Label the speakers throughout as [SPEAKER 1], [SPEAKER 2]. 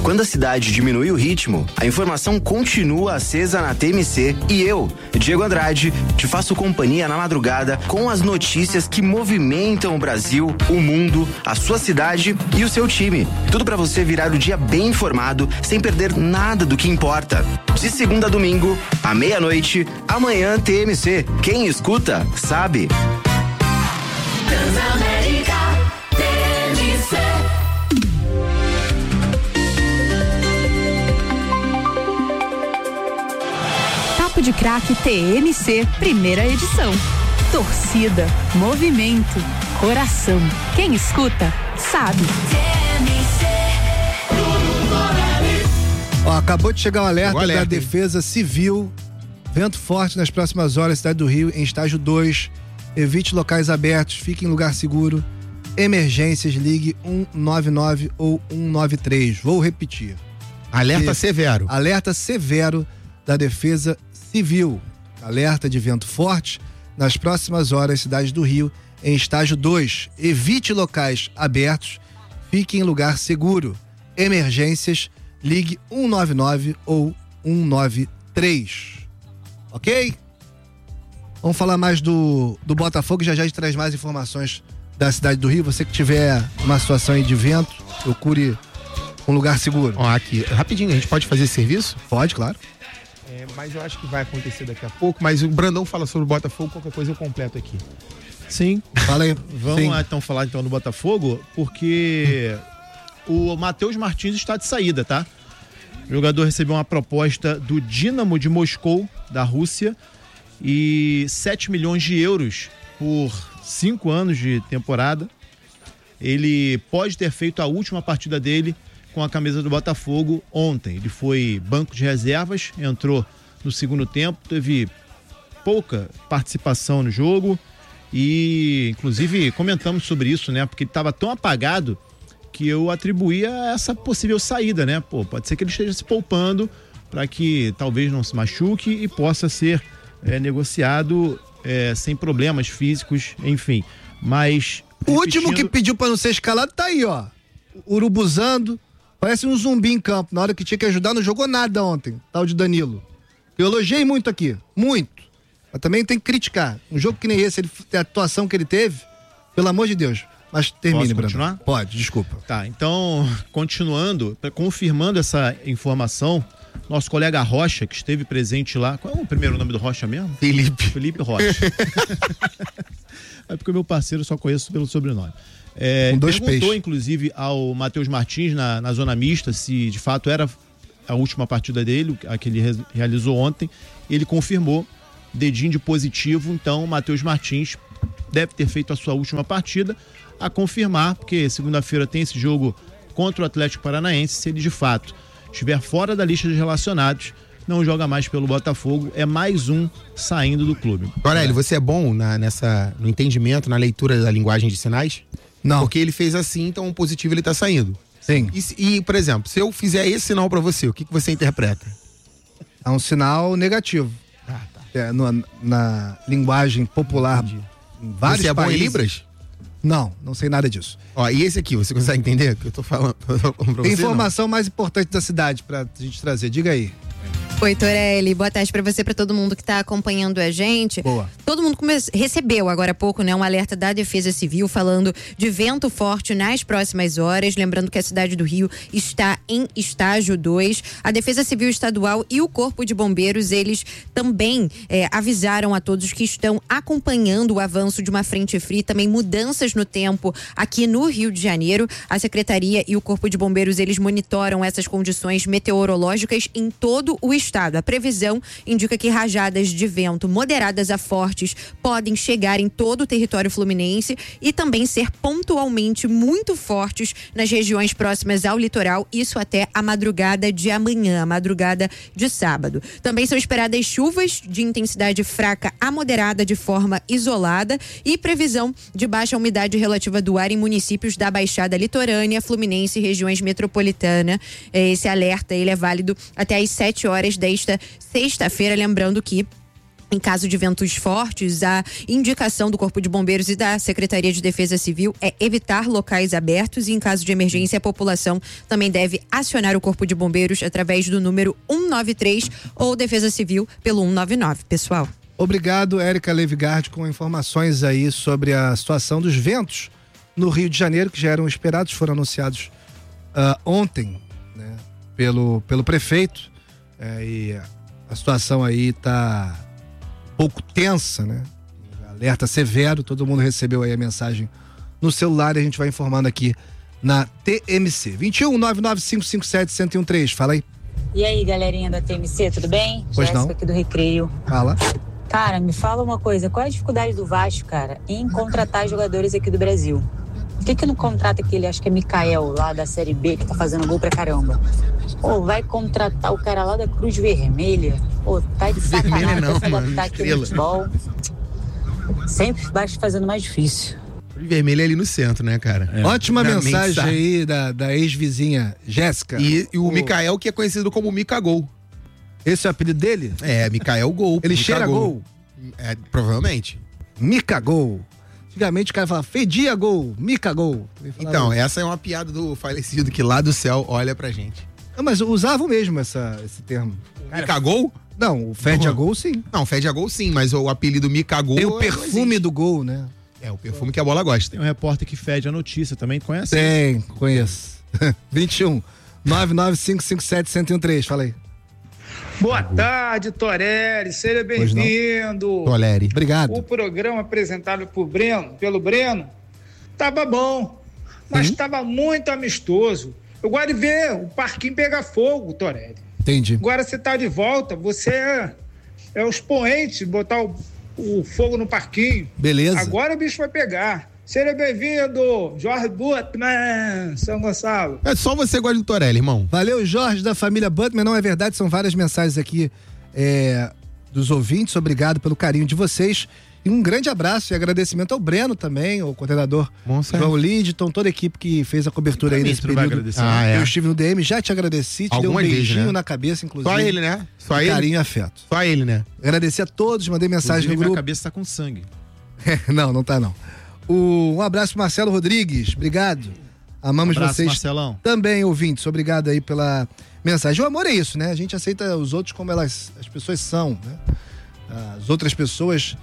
[SPEAKER 1] Quando a cidade diminui o ritmo, a informação continua acesa na TMC e eu, Diego Andrade, te faço companhia na madrugada com as notícias que movimentam o Brasil, o mundo, a sua cidade e o seu time. Tudo para você virar o dia bem informado, sem perder nada do que importa. De segunda a domingo, à meia-noite, amanhã TMC. Quem escuta, sabe.
[SPEAKER 2] Transamérica TMC.
[SPEAKER 3] Papo de Craque TMC, primeira edição. Torcida, movimento, coração. Quem escuta, sabe.
[SPEAKER 4] Ó, acabou de chegar um alerta da Defesa Civil. Vento forte nas próximas horas, cidade do Rio, em estágio 2. Evite locais abertos, fique em lugar seguro. Emergências, ligue 199 ou 193. Vou repetir.
[SPEAKER 5] Alerta severo.
[SPEAKER 4] Alerta severo da Defesa Civil. Alerta de vento forte nas próximas horas, cidade do Rio, em estágio 2. Evite locais abertos, fique em lugar seguro. Emergências, ligue 199 ou 193. Ok? Vamos falar mais do Botafogo, já a gente traz mais informações da cidade do Rio. Você que tiver uma situação aí de vento, procure um lugar seguro.
[SPEAKER 5] Ó, aqui, rapidinho, a gente pode fazer esse serviço?
[SPEAKER 4] Pode, claro.
[SPEAKER 5] Mas eu acho que vai acontecer daqui a pouco, mas o Brandão fala sobre o Botafogo, qualquer coisa eu completo aqui.
[SPEAKER 6] Sim.
[SPEAKER 4] Fala aí.
[SPEAKER 6] Vamos lá então falar do Botafogo, porque o Matheus Martins está de saída, tá? O jogador recebeu uma proposta do Dinamo de Moscou, da Rússia, e 7 milhões de euros por 5 anos de temporada. Ele pode ter feito a última partida dele com a camisa do Botafogo ontem. Ele foi banco de reservas, entrou no segundo tempo, teve pouca participação no jogo e, inclusive, comentamos sobre isso, né? Porque ele estava tão apagado que eu atribuía essa possível saída, né? Pô, pode ser que ele esteja se poupando para que talvez não se machuque e possa ser negociado sem problemas físicos, enfim. Mas
[SPEAKER 4] o último que pediu para não ser escalado tá aí, ó. Urubuzando, parece um zumbi em campo. Na hora que tinha que ajudar, não jogou nada ontem, tal de Danilo. Eu elogiei muito aqui, muito. Mas também tem que criticar. Um jogo que nem esse, a atuação que ele teve, pelo amor de Deus. Mas termine,
[SPEAKER 6] Posso continuar?
[SPEAKER 4] Brandão. Pode, desculpa.
[SPEAKER 6] Tá, então, continuando, confirmando essa informação, nosso colega Rocha, que esteve presente lá. Qual é o primeiro nome do Rocha mesmo? Felipe Rocha. É porque o meu parceiro só conheço pelo sobrenome. Perguntou, inclusive, ao Matheus Martins na zona mista se de fato era a última partida dele, a que ele realizou ontem. Ele confirmou, dedinho de positivo. Então, o Matheus Martins deve ter feito a sua última partida, a confirmar, porque segunda-feira tem esse jogo contra o Atlético Paranaense. Se ele de fato estiver fora da lista de relacionados, não joga mais pelo Botafogo, é mais um saindo do clube.
[SPEAKER 5] Aurélio, você é bom no entendimento, na leitura da linguagem de sinais?
[SPEAKER 4] Não.
[SPEAKER 5] Porque ele fez assim, então o positivo ele tá saindo.
[SPEAKER 4] Sim.
[SPEAKER 5] E, por exemplo, se eu fizer esse sinal pra você, o que você interpreta?
[SPEAKER 4] É um sinal negativo.
[SPEAKER 5] Tá.
[SPEAKER 4] Na linguagem popular, em vários
[SPEAKER 5] você é bom em
[SPEAKER 4] países.
[SPEAKER 5] Libras?
[SPEAKER 4] Não sei nada disso.
[SPEAKER 5] Ó, e esse aqui, você consegue entender o que eu tô falando pra
[SPEAKER 4] Tem
[SPEAKER 5] você?
[SPEAKER 4] informação mais importante da cidade pra gente trazer, diga aí.
[SPEAKER 7] Oi, Torelli, boa tarde pra você, pra todo mundo que tá acompanhando a gente.
[SPEAKER 4] Boa.
[SPEAKER 7] Todo mundo recebeu agora há pouco, né, um alerta da Defesa Civil falando de vento forte nas próximas horas, lembrando que a cidade do Rio está em estágio 2. A Defesa Civil Estadual e o Corpo de Bombeiros, eles também avisaram a todos que estão acompanhando o avanço de uma frente fria, também mudanças no tempo aqui no Rio de Janeiro. A Secretaria e o Corpo de Bombeiros, eles monitoram essas condições meteorológicas em todo o estado. A previsão indica que rajadas de vento moderadas a fortes podem chegar em todo o território fluminense e também ser pontualmente muito fortes nas regiões próximas ao litoral, isso até a madrugada de amanhã, a madrugada de sábado. Também são esperadas chuvas de intensidade fraca a moderada de forma isolada e previsão de baixa umidade relativa do ar em municípios da Baixada Litorânea, Fluminense e regiões metropolitanas. Esse alerta ele é válido até às 7 horas desta sexta-feira, lembrando que Em caso de ventos fortes, a indicação do Corpo de Bombeiros e da Secretaria de Defesa Civil é evitar locais abertos e, em caso de emergência, a população também deve acionar o Corpo de Bombeiros através do número 193 ou Defesa Civil pelo 199, pessoal.
[SPEAKER 4] Obrigado, Érica Levigard, com informações aí sobre a situação dos ventos no Rio de Janeiro, que já eram esperados, foram anunciados ontem, né, pelo prefeito, e a situação aí está pouco tensa, né? Alerta severo, todo mundo recebeu aí a mensagem no celular e a gente vai informando aqui na TMC. 21-99557-1013, fala aí.
[SPEAKER 8] E aí, galerinha da TMC, tudo bem?
[SPEAKER 4] Pois
[SPEAKER 8] Jéssica
[SPEAKER 4] não.
[SPEAKER 8] aqui do Recreio.
[SPEAKER 4] Fala.
[SPEAKER 8] Cara, me fala uma coisa, qual é a dificuldade do Vasco, cara, em contratar jogadores aqui do Brasil? Por que não contrata aquele, acho que é Mikael, lá da Série B, que tá fazendo gol pra caramba? Pô, vai contratar o cara lá da Cruz Vermelha? Pô, tá de sacanagem,
[SPEAKER 5] não,
[SPEAKER 8] pra se
[SPEAKER 5] mano,
[SPEAKER 8] adaptar aqui no
[SPEAKER 5] estrela.
[SPEAKER 8] futebol. Sempre vai fazendo mais difícil.
[SPEAKER 5] Vermelho é ali no centro, né, cara?
[SPEAKER 4] Ótima
[SPEAKER 5] Na
[SPEAKER 4] mensagem
[SPEAKER 5] Mensa.
[SPEAKER 4] aí da ex-vizinha Jéssica.
[SPEAKER 5] E o Mikael, que é conhecido como Mika Gol.
[SPEAKER 4] Esse é o apelido dele?
[SPEAKER 5] É, Mikael Gol.
[SPEAKER 4] Ele
[SPEAKER 5] Mika
[SPEAKER 4] cheira gol?
[SPEAKER 5] É, provavelmente.
[SPEAKER 4] Mica Gol. Antigamente o cara falava fedia gol, Mica Gol. Ele falava
[SPEAKER 5] Então,
[SPEAKER 4] isso.
[SPEAKER 5] essa é uma piada do falecido que lá do céu olha pra gente.
[SPEAKER 4] Não, mas usavam mesmo esse termo.
[SPEAKER 5] Mika Gol?
[SPEAKER 4] Não, o fede a gol sim.
[SPEAKER 5] Não, fede a gol sim, mas o apelido Mika Gol
[SPEAKER 4] Tem o
[SPEAKER 5] não
[SPEAKER 4] perfume
[SPEAKER 5] existe.
[SPEAKER 4] do gol, né?
[SPEAKER 5] É, o perfume que a bola gosta.
[SPEAKER 6] Tem um repórter que fede a notícia também, conhece?
[SPEAKER 4] Tem, conheço. 21 99557-1013, fala aí.
[SPEAKER 9] Boa tarde, Torelli. Seja bem-vindo.
[SPEAKER 5] Toleri.
[SPEAKER 4] Obrigado.
[SPEAKER 9] O programa apresentado pelo Breno tava bom, mas tava muito amistoso. Eu gosto de ver o parquinho pegar fogo, Torelli.
[SPEAKER 4] Entendi.
[SPEAKER 9] Agora você tá de volta, você é o expoente de botar o fogo no parquinho.
[SPEAKER 4] Beleza.
[SPEAKER 9] Agora o bicho vai pegar. Seja bem-vindo, Jorge Butman, São Gonçalo.
[SPEAKER 5] É só você gosta do Torelli, irmão.
[SPEAKER 4] Valeu, Jorge, da família Butman. Não é verdade, são várias mensagens aqui dos ouvintes. Obrigado pelo carinho de vocês. E um grande abraço e agradecimento ao Breno também, ao coordenador João Lidton, toda a equipe que fez a cobertura aí nesse
[SPEAKER 6] tu não vai
[SPEAKER 4] período.
[SPEAKER 6] agradecer.
[SPEAKER 4] Eu estive no DM, já te agradeci, te
[SPEAKER 5] Algumas
[SPEAKER 4] dei um
[SPEAKER 5] vezes,
[SPEAKER 4] beijinho
[SPEAKER 5] né?
[SPEAKER 4] na cabeça, inclusive.
[SPEAKER 5] Só ele, né? Só ele?
[SPEAKER 4] Carinho e afeto.
[SPEAKER 5] Só ele, né?
[SPEAKER 4] Agradecer a todos, mandei mensagem
[SPEAKER 6] Inclusive,
[SPEAKER 4] no
[SPEAKER 6] minha
[SPEAKER 4] grupo.
[SPEAKER 6] cabeça tá com sangue.
[SPEAKER 4] Não tá não. Um abraço pro Marcelo Rodrigues, obrigado. Amamos
[SPEAKER 6] Abraço,
[SPEAKER 4] vocês
[SPEAKER 6] Marcelão.
[SPEAKER 4] também, ouvintes. Obrigado aí pela mensagem. O amor é isso, né? A gente aceita os outros como as pessoas são, né? As outras pessoas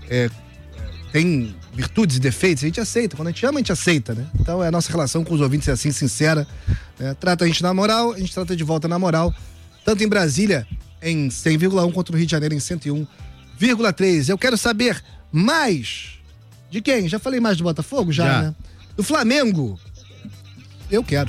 [SPEAKER 4] têm virtudes e defeitos, a gente aceita. Quando a gente ama, a gente aceita, né? Então a nossa relação com os ouvintes é assim, sincera, né? Trata a gente na moral, a gente trata de volta na moral. Tanto em Brasília, em 100,1, quanto no Rio de Janeiro, em 101,3. Eu quero saber mais de quem? Já falei mais do Botafogo? Já, né? Do Flamengo. Eu quero.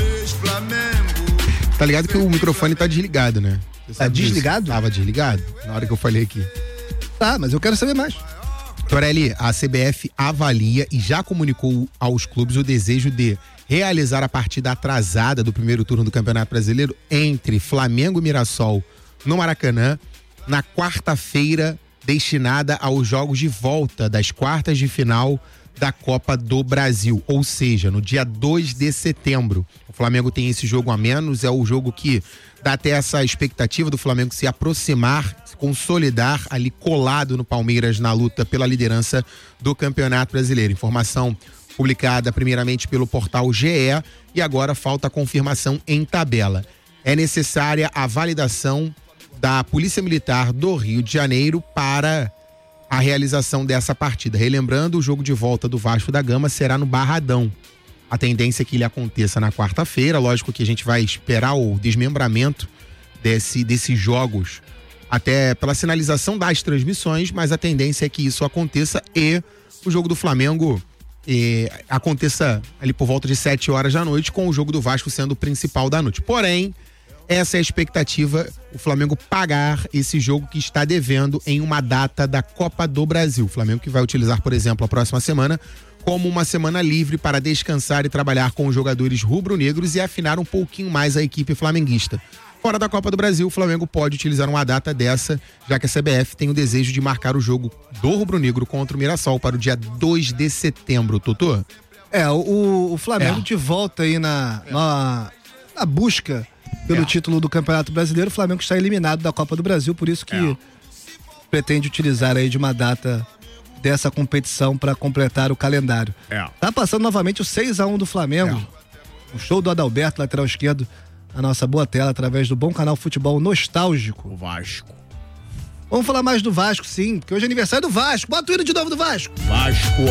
[SPEAKER 5] Tá ligado que o microfone tá desligado, né? Você
[SPEAKER 4] Tá
[SPEAKER 5] sabe disso?
[SPEAKER 4] desligado?
[SPEAKER 5] Tava desligado na hora que eu falei aqui.
[SPEAKER 4] Tá, mas eu quero saber mais.
[SPEAKER 5] Torelli, a CBF avalia e já comunicou aos clubes o desejo de realizar a partida atrasada do primeiro turno do Campeonato Brasileiro entre Flamengo e Mirassol no Maracanã na quarta-feira, destinada aos jogos de volta das quartas de final da Copa do Brasil, ou seja, no dia 2 de setembro. O Flamengo tem esse jogo a menos, é o jogo que dá até essa expectativa do Flamengo se aproximar, se consolidar ali colado no Palmeiras na luta pela liderança do Campeonato Brasileiro. Informação publicada primeiramente pelo portal GE e agora falta a confirmação em tabela. É necessária a validação da Polícia Militar do Rio de Janeiro para a realização dessa partida. Relembrando, o jogo de volta do Vasco da Gama será no Barradão. A tendência é que ele aconteça na quarta-feira. Lógico que a gente vai esperar o desmembramento desses jogos até pela sinalização das transmissões, mas a tendência é que isso aconteça e o jogo do Flamengo aconteça ali por volta de 7 horas da noite, com o jogo do Vasco sendo o principal da noite. Porém, essa é a expectativa, o Flamengo pagar esse jogo que está devendo em uma data da Copa do Brasil. O Flamengo que vai utilizar, por exemplo, a próxima semana como uma semana livre para descansar e trabalhar com os jogadores rubro-negros e afinar um pouquinho mais a equipe flamenguista. Fora da Copa do Brasil, o Flamengo pode utilizar uma data dessa, já que a CBF tem o desejo de marcar o jogo do rubro-negro contra o Mirassol para o dia 2 de setembro, Totô.
[SPEAKER 4] O Flamengo de volta aí na busca pelo título do Campeonato Brasileiro. O Flamengo está eliminado da Copa do Brasil, por isso que pretende utilizar aí de uma data dessa competição para completar o calendário. Tá passando novamente o 6-1 do Flamengo. O show do Adalberto, lateral esquerdo, a nossa boa tela, através do bom canal Futebol Nostálgico.
[SPEAKER 6] O Vasco.
[SPEAKER 4] Vamos falar mais do Vasco, sim, porque hoje é aniversário do Vasco. Bota o hino de novo do Vasco.
[SPEAKER 6] Vasco.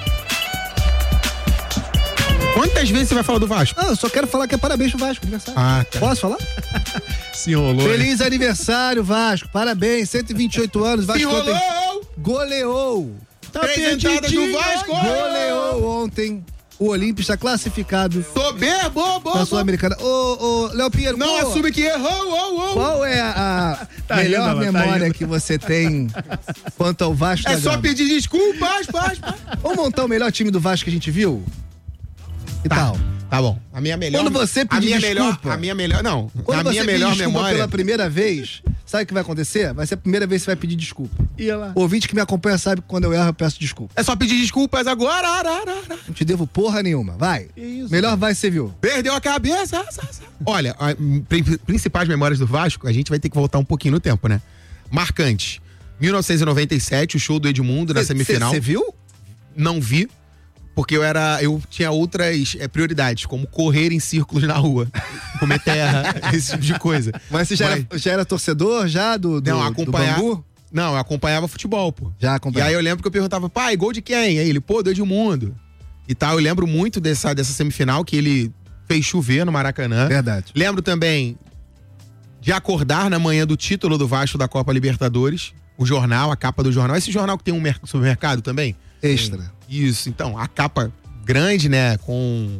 [SPEAKER 5] Quantas vezes você vai falar do Vasco?
[SPEAKER 4] Não, eu só quero falar que é parabéns pro Vasco, aniversário.
[SPEAKER 5] Ah, tá.
[SPEAKER 4] Posso falar?
[SPEAKER 6] Se enrolou.
[SPEAKER 4] Feliz aniversário, Vasco. Parabéns, 128 anos. Vasco ontem goleou.
[SPEAKER 5] Tá apresentada do Vasco.
[SPEAKER 4] Goleou ontem. O Olímpio está classificado
[SPEAKER 5] Soberbo,
[SPEAKER 4] na Sul-Americana. Ô, Léo Pinheiro.
[SPEAKER 5] Não assume que errou.
[SPEAKER 4] Qual é a melhor memória que você tem quanto ao Vasco da
[SPEAKER 5] É só
[SPEAKER 4] Gama?
[SPEAKER 5] pedir desculpas,
[SPEAKER 4] Vamos montar o melhor time do Vasco que a gente viu? Que tal?
[SPEAKER 5] Tá bom. A minha melhor.
[SPEAKER 4] Quando você pedir desculpa.
[SPEAKER 5] A minha melhor. Não.
[SPEAKER 4] Quando
[SPEAKER 5] a
[SPEAKER 4] você
[SPEAKER 5] minha
[SPEAKER 4] pedir
[SPEAKER 5] melhor
[SPEAKER 4] desculpa
[SPEAKER 5] memória.
[SPEAKER 4] pela primeira vez, sabe o que vai acontecer? Vai ser a primeira vez que você vai pedir desculpa.
[SPEAKER 6] E lá.
[SPEAKER 4] O ouvinte que me acompanha sabe que quando eu erro eu peço desculpa.
[SPEAKER 5] É só pedir desculpas agora.
[SPEAKER 4] Não te devo porra nenhuma. Vai.
[SPEAKER 6] Isso,
[SPEAKER 4] Melhor vai, você viu.
[SPEAKER 5] Perdeu a cabeça. Olha, principais memórias do Vasco, a gente vai ter que voltar um pouquinho no tempo, né? Marcante. 1997, o show do Edmundo na semifinal.
[SPEAKER 4] Você viu?
[SPEAKER 5] Não vi, porque eu tinha outras prioridades, como correr em círculos na rua, comer terra, esse tipo de coisa.
[SPEAKER 4] Mas você já era torcedor já do Bangu?
[SPEAKER 5] Não, eu acompanhava futebol, pô.
[SPEAKER 4] Já acompanhava.
[SPEAKER 5] E aí eu lembro que eu perguntava, pai, gol de quem? Aí ele, pô, do Edmundo. E tal, eu lembro muito dessa semifinal que ele fez chover no Maracanã.
[SPEAKER 4] Verdade.
[SPEAKER 5] Lembro também de acordar na manhã do título do Vasco da Copa Libertadores, o jornal, a capa do jornal. Esse jornal que tem um supermercado também?
[SPEAKER 4] Extra.
[SPEAKER 5] Isso, então, a capa grande, né, com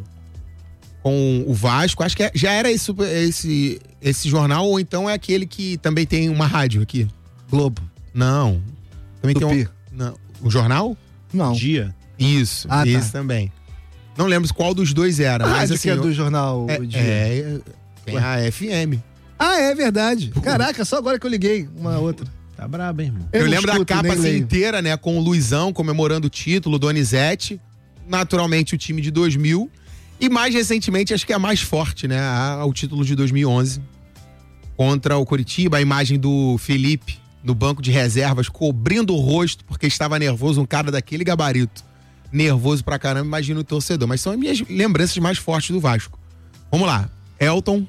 [SPEAKER 5] o Vasco, acho que já era esse jornal, ou então é aquele que também tem uma rádio aqui.
[SPEAKER 4] Globo.
[SPEAKER 5] Não. Também
[SPEAKER 4] Tupi.
[SPEAKER 5] tem não. O jornal?
[SPEAKER 4] Não.
[SPEAKER 6] Dia.
[SPEAKER 5] Isso,
[SPEAKER 4] Ah,
[SPEAKER 5] esse
[SPEAKER 4] tá.
[SPEAKER 5] também. Não lembro qual dos dois era, mas
[SPEAKER 4] rádio
[SPEAKER 5] assim...
[SPEAKER 4] que é do jornal O Dia.
[SPEAKER 5] Tem a FM.
[SPEAKER 4] Ah, é verdade. Caraca, só agora que eu liguei uma outra.
[SPEAKER 6] Tá brabo, hein, irmão?
[SPEAKER 5] Eu
[SPEAKER 4] não
[SPEAKER 5] lembro da
[SPEAKER 4] escuto,
[SPEAKER 5] capa
[SPEAKER 4] nem
[SPEAKER 5] assim,
[SPEAKER 4] leio.
[SPEAKER 5] inteira, né? Com o Luizão comemorando o título, Donizete. Naturalmente, o time de 2000. E mais recentemente, acho que é a mais forte, né? O título de 2011. Contra o Coritiba, a imagem do Felipe no banco de reservas, cobrindo o rosto, porque estava nervoso, um cara daquele gabarito. Nervoso pra caramba, imagina o torcedor. Mas são as minhas lembranças mais fortes do Vasco. Vamos lá. Elton.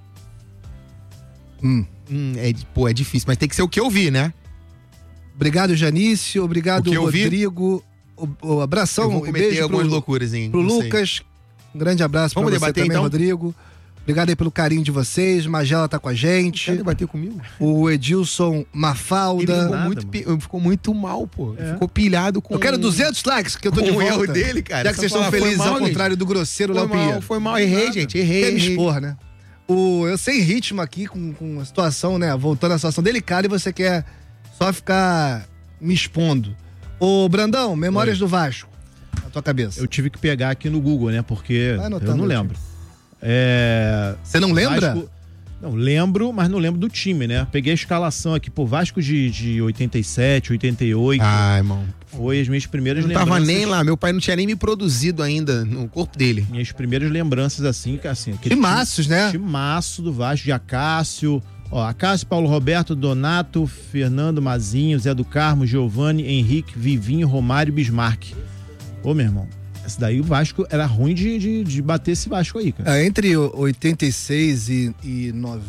[SPEAKER 5] É difícil, mas tem que ser o que eu vi, né?
[SPEAKER 4] Obrigado, Janício. Obrigado,
[SPEAKER 5] O que eu vi?
[SPEAKER 4] Rodrigo. O abração
[SPEAKER 5] Eu vou
[SPEAKER 4] e
[SPEAKER 5] cometer
[SPEAKER 4] beijo
[SPEAKER 5] algumas
[SPEAKER 4] pro,
[SPEAKER 5] loucuras, hein?
[SPEAKER 4] pro
[SPEAKER 5] Não sei.
[SPEAKER 4] Lucas. Um grande abraço
[SPEAKER 5] Vamos
[SPEAKER 4] pra você
[SPEAKER 5] debater,
[SPEAKER 4] também,
[SPEAKER 5] então?
[SPEAKER 4] Rodrigo. Obrigado aí pelo carinho de vocês. Magela tá com a gente.
[SPEAKER 5] Quer debater comigo?
[SPEAKER 4] O Edilson
[SPEAKER 5] Ele
[SPEAKER 4] Mafalda.
[SPEAKER 5] ficou muito mal, pô. Ficou pilhado com...
[SPEAKER 4] Eu quero 200 likes, que eu tô
[SPEAKER 5] com
[SPEAKER 4] de
[SPEAKER 5] o
[SPEAKER 4] volta.
[SPEAKER 5] erro dele, cara.
[SPEAKER 4] Já que vocês
[SPEAKER 5] Só
[SPEAKER 4] estão
[SPEAKER 5] falar,
[SPEAKER 4] felizes,
[SPEAKER 5] foi mal,
[SPEAKER 4] ao contrário do grosseiro Léo Pinheiro.
[SPEAKER 5] Foi mal, errei, gente, errei.
[SPEAKER 4] Quer me expor, né? Eu sem ritmo aqui, com a situação, né? Voltando à situação delicada, e você quer só ficar me expondo. Ô, Brandão, memórias do Vasco, na tua cabeça.
[SPEAKER 6] Eu tive que pegar aqui no Google, né? Porque
[SPEAKER 4] Vai anotando,
[SPEAKER 6] eu não
[SPEAKER 4] meu
[SPEAKER 6] lembro.
[SPEAKER 4] Você não lembra?
[SPEAKER 6] Vasco... Não, lembro, mas não lembro do time, né? Peguei a escalação aqui, pô, Vasco de 87, 88.
[SPEAKER 5] Ai, irmão.
[SPEAKER 6] Foi as minhas primeiras
[SPEAKER 5] Eu não
[SPEAKER 6] lembranças.
[SPEAKER 5] tava nem lá, meu pai não tinha nem me produzido ainda no corpo dele.
[SPEAKER 6] Minhas primeiras lembranças assim, aquele
[SPEAKER 4] Timaços, né?
[SPEAKER 6] Timaço do Vasco, de Acácio. Ó, Acácio, Paulo Roberto, Donato, Fernando Mazinho, Zé do Carmo, Giovanni, Henrique, Vivinho, Romário, Bismarck. Ô, meu irmão, esse daí o Vasco era ruim de bater esse Vasco aí, cara.
[SPEAKER 4] Entre 86 e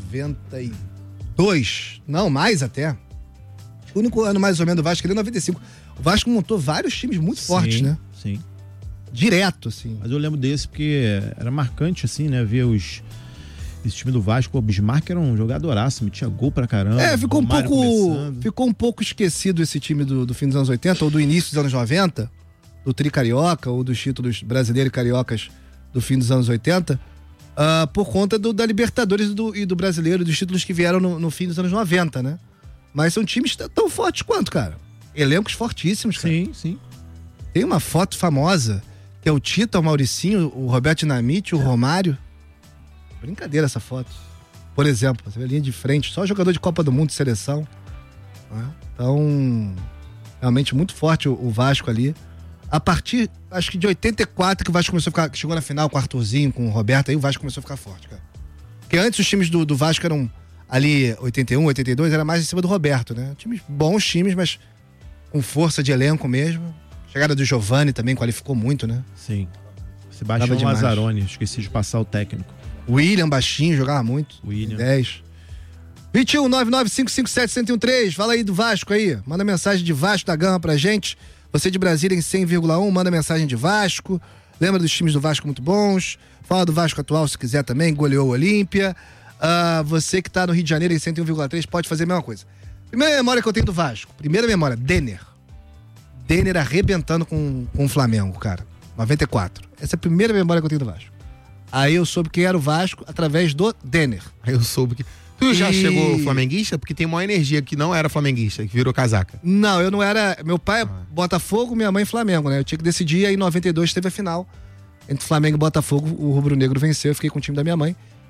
[SPEAKER 4] 92, não, mais até. O único ano mais ou menos do Vasco, ele é 95. O Vasco montou vários times muito fortes, né?
[SPEAKER 6] Sim.
[SPEAKER 4] Direto, assim.
[SPEAKER 6] Mas eu lembro desse porque era marcante, assim, né? Ver esse time do Vasco. O Bismarck era um jogadoraço, metia gol pra caramba.
[SPEAKER 4] Ficou
[SPEAKER 6] Romário começando.
[SPEAKER 4] ficou um pouco esquecido esse time do fim dos anos 80 ou do início dos anos 90, do Tri Carioca ou dos títulos brasileiros e cariocas do fim dos anos 80, por conta da Libertadores e do Brasileiro, dos títulos que vieram no fim dos anos 90, né? Mas são times tão fortes quanto, cara. Elencos fortíssimos, cara.
[SPEAKER 6] Sim, sim.
[SPEAKER 4] Tem uma foto famosa, que é o Tito, o Mauricinho, o Roberto Dinamite, o Romário. Brincadeira essa foto. Por exemplo, você vê a linha de frente, só jogador de Copa do Mundo de seleção. Né? Então, realmente muito forte o Vasco ali. A partir, acho que de 84, que o Vasco começou a ficar, que chegou na final com o Arthurzinho, com o Roberto, aí o Vasco começou a ficar forte, cara. Porque antes os times do Vasco eram ali 81, 82, era mais em cima do Roberto, né? Bons times, mas com força de elenco mesmo. Chegada do Giovani também qualificou muito, né?
[SPEAKER 6] Sim. Sebastião Lazzaroni, esqueci de passar o técnico.
[SPEAKER 4] William baixinho, jogava muito.
[SPEAKER 6] William.
[SPEAKER 4] 10. 21 99557 1013. Fala aí do Vasco aí. Manda mensagem de Vasco da Gama pra gente. Você de Brasília em 100,1, manda mensagem de Vasco. Lembra dos times do Vasco muito bons. Fala do Vasco atual se quiser também, goleou o Olímpia. Você que tá no Rio de Janeiro em 101,3 pode fazer a mesma coisa. Primeira memória que eu tenho do Vasco. Primeira memória, Denner. Denner arrebentando com o Flamengo, cara. 94. Essa é a primeira memória que eu tenho do Vasco. Aí eu soube quem era o Vasco através do Denner.
[SPEAKER 5] Aí eu soube que... Tu já chegou flamenguista? Porque tem uma energia que não era flamenguista, que virou casaca.
[SPEAKER 4] Não, eu não era... Meu pai é Botafogo, minha mãe Flamengo, né? Eu tinha que decidir, aí em 92 teve a final. Entre Flamengo e Botafogo, o rubro-negro venceu, eu fiquei com o time da minha mãe.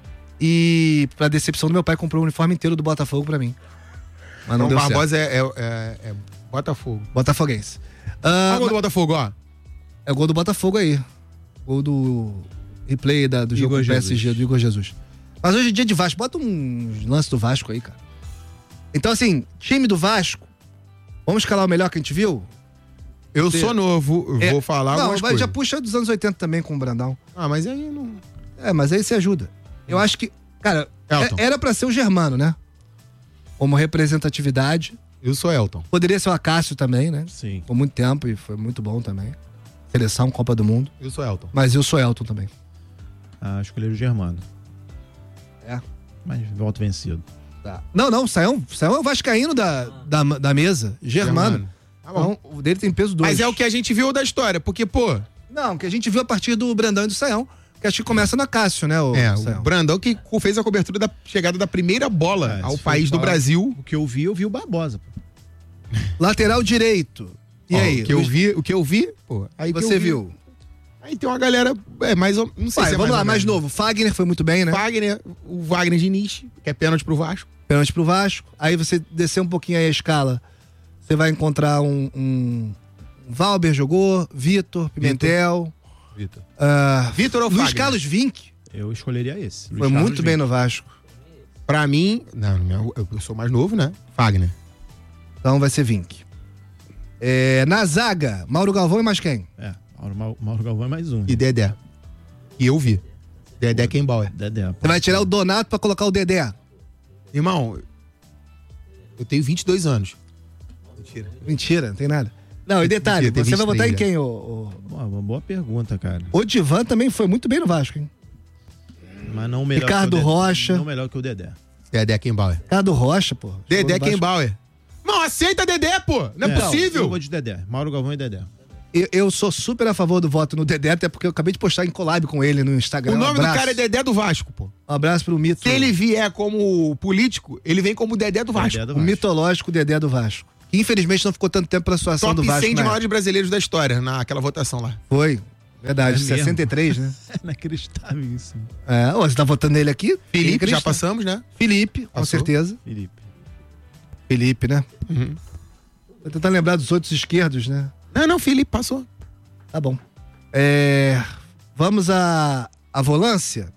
[SPEAKER 4] E, pra decepção do meu pai, comprou o uniforme inteiro do Botafogo pra mim. Mas não deu certo.
[SPEAKER 5] Barbosa é Botafogo.
[SPEAKER 4] Botafoguense.
[SPEAKER 5] Olha o gol do Botafogo, ó.
[SPEAKER 4] É o gol do Botafogo aí. Gol do replay do jogo do PSG, do Igor Jesus. Mas hoje é dia de Vasco. Bota um lance do Vasco aí, cara. Então, assim, time do Vasco. Vamos escalar o melhor que a gente viu?
[SPEAKER 5] Eu sou novo, vou falar algumas coisas.
[SPEAKER 4] Já puxa dos anos 80 também com o Brandão.
[SPEAKER 5] Mas aí não...
[SPEAKER 4] Mas aí você ajuda. Eu acho que, cara, era pra ser o Germano, né? Como representatividade.
[SPEAKER 5] Eu sou Elton.
[SPEAKER 4] Poderia ser o Acácio também, né?
[SPEAKER 6] Sim.
[SPEAKER 4] Por muito tempo e foi muito bom também. Seleção, Copa do Mundo.
[SPEAKER 5] Eu sou Elton.
[SPEAKER 4] Mas eu sou Elton também.
[SPEAKER 6] Escolher o Germano. Mas volto vencido.
[SPEAKER 4] Tá. Não, o Saião é o vascaíno da mesa. Germano. Então, o dele tem peso 2.
[SPEAKER 5] Mas é o que a gente viu da história, porque, pô...
[SPEAKER 4] Não, que a gente viu a partir do Brandão e do Saião, que acho que começa no Cássio, né? O
[SPEAKER 5] Brandão que fez a cobertura da chegada da primeira bola ao país do Brasil.
[SPEAKER 6] O que eu vi o Barbosa. Pô.
[SPEAKER 4] Lateral direito. E aí?
[SPEAKER 5] O que eu vi, pô... Aí
[SPEAKER 4] você viu?
[SPEAKER 5] Aí tem uma galera, mais ou não sei se é
[SPEAKER 4] vamos lá, mais novo. Fagner foi muito bem, né?
[SPEAKER 5] O Wagner Diniz, que é pênalti pro Vasco.
[SPEAKER 4] Pênalti pro Vasco. Aí você descer um pouquinho aí a escala, você vai encontrar Valber jogou, Vitor, Pimentel.
[SPEAKER 5] Vitor ou
[SPEAKER 4] Luiz
[SPEAKER 5] Fagner?
[SPEAKER 4] Carlos Vinck.
[SPEAKER 6] Eu escolheria esse.
[SPEAKER 4] Foi muito bem no Vasco.
[SPEAKER 5] Pra mim, eu sou mais novo, né? Fagner.
[SPEAKER 4] Então vai ser Vinck. Na zaga, Mauro Galvão e mais quem?
[SPEAKER 6] Mauro Galvão é mais um.
[SPEAKER 5] E Dedé. E eu vi. Dedé Kembauer.
[SPEAKER 6] Dedé.
[SPEAKER 4] Você vai tirar o Donato pra colocar o Dedé?
[SPEAKER 5] Irmão, eu tenho 22 anos.
[SPEAKER 4] Mentira, não tem nada. Não, e detalhe, você vai botar em quem?
[SPEAKER 6] Uma boa pergunta, cara.
[SPEAKER 4] O Divan também foi muito bem no Vasco, hein?
[SPEAKER 6] Mas não melhor
[SPEAKER 4] Ricardo
[SPEAKER 6] que o
[SPEAKER 4] Rocha.
[SPEAKER 6] Não melhor que o Dedé.
[SPEAKER 5] Dedé Kembauer.
[SPEAKER 4] Ricardo Rocha, pô.
[SPEAKER 5] Dedé Kembauer. Não, aceita Dedé, pô. Não é possível.
[SPEAKER 6] Eu vou de Dedé. Mauro Galvão e Dedé.
[SPEAKER 4] Eu sou super a favor do voto no Dedé, até porque eu acabei de postar em collab com ele no Instagram.
[SPEAKER 5] O nome do cara é Dedé do Vasco, pô.
[SPEAKER 4] Um abraço pro mito.
[SPEAKER 5] Se ele vier como político, ele vem como Dedé do Vasco.
[SPEAKER 4] O mitológico Dedé do Vasco. Que infelizmente não ficou tanto tempo pra situação do Vasco.
[SPEAKER 5] Top 100 de maiores brasileiros da história, naquela votação lá.
[SPEAKER 4] Foi. Verdade, 63, né?
[SPEAKER 6] É inacreditável isso.
[SPEAKER 4] Você tá votando nele aqui?
[SPEAKER 5] Felipe, já passamos, né?
[SPEAKER 4] Felipe, com certeza. Felipe, né?
[SPEAKER 5] Uhum.
[SPEAKER 4] Vou tentar lembrar dos outros esquerdos, né?
[SPEAKER 5] Não, Felipe passou.
[SPEAKER 4] Tá bom. Vamos à volância?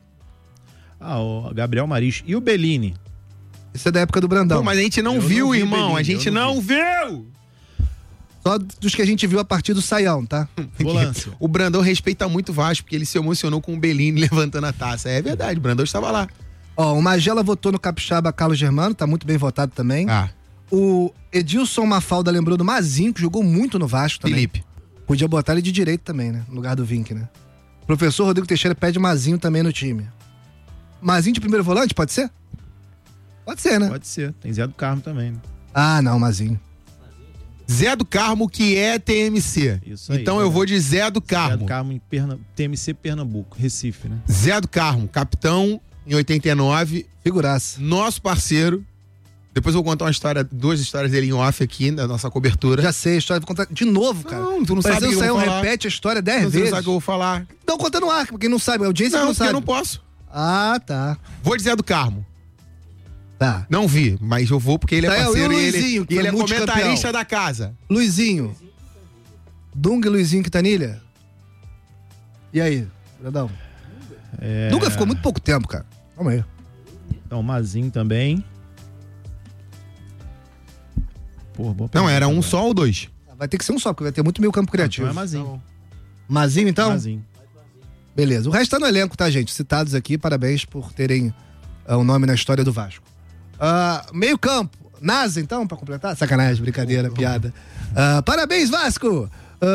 [SPEAKER 6] O Gabriel Maris. E o Bellini?
[SPEAKER 4] Isso é da época do Brandão.
[SPEAKER 5] Pô, mas a gente não viu, irmão. A gente não viu!
[SPEAKER 4] Só dos que a gente viu a partir do Saião, tá?
[SPEAKER 6] Volância.
[SPEAKER 5] O Brandão respeita muito o Vasco, porque ele se emocionou com o Bellini levantando a taça. É verdade, o Brandão estava lá.
[SPEAKER 4] O Magela votou no capixaba Carlos Germano, tá muito bem votado também. O Edilson Mafalda lembrou do Mazinho, que jogou muito no Vasco também.
[SPEAKER 5] Felipe.
[SPEAKER 4] Podia botar ele de direito também, né? No lugar do Vinck, né? O professor Rodrigo Teixeira pede Mazinho também no time. Mazinho de primeiro volante, pode ser? Pode ser, né?
[SPEAKER 6] Pode ser. Tem Zé do Carmo também, né?
[SPEAKER 4] Não, Mazinho.
[SPEAKER 5] Zé do Carmo, que é TMC.
[SPEAKER 6] Isso aí.
[SPEAKER 5] Então eu vou de Zé do Carmo.
[SPEAKER 6] Zé do Carmo em TMC Pernambuco, Recife, né?
[SPEAKER 5] Zé do Carmo, capitão em 89.
[SPEAKER 4] Figuraça.
[SPEAKER 5] Nosso parceiro. Depois eu vou contar duas histórias dele em off aqui, na nossa cobertura.
[SPEAKER 4] Já sei a história, vou contar de novo, cara.
[SPEAKER 5] Não, tu não sabe o que eu vou falar.
[SPEAKER 4] Repete a história 10 vezes.
[SPEAKER 5] Tu não sabe o que eu vou falar.
[SPEAKER 4] Então conta no ar, porque quem não sabe, a audiência não sabe.
[SPEAKER 5] Eu não posso.
[SPEAKER 4] Tá.
[SPEAKER 5] Vou dizer do Carmo.
[SPEAKER 4] Tá.
[SPEAKER 5] Não vi, mas eu vou porque ele é parceiro e ele é comentarista da casa.
[SPEAKER 4] Luizinho. Dunga e Luizinho Quintanilha. E aí, Brandão? Dunga ficou muito pouco tempo, cara. Calma aí.
[SPEAKER 6] Então, Mazinho também. Pô, boa
[SPEAKER 5] Não, era um
[SPEAKER 6] pergunta,
[SPEAKER 5] só ou dois?
[SPEAKER 4] Vai ter que ser um só, porque vai ter muito meio campo criativo.
[SPEAKER 6] Então é Mazinho.
[SPEAKER 4] Mazinho, então?
[SPEAKER 6] Mazinho.
[SPEAKER 4] Beleza. O resto tá no elenco, tá, gente? Citados aqui, parabéns por terem um nome na história do Vasco. Meio campo. NASA, então, pra completar? Sacanagem, brincadeira, piada. Parabéns, Vasco!